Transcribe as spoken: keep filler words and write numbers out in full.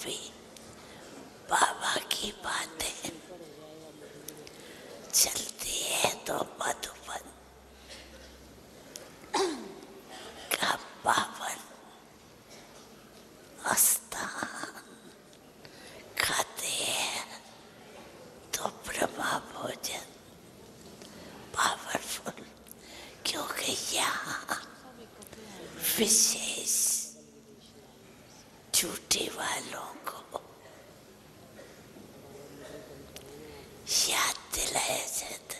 भी बाबा की बातें चलती है तो मधुबन का पावन स्थान खाते हैं तो ब्रह्मा भोजन पावरफुल, क्योंकि यहाँ विशेष झूठे वालों को याद दिलाया जाता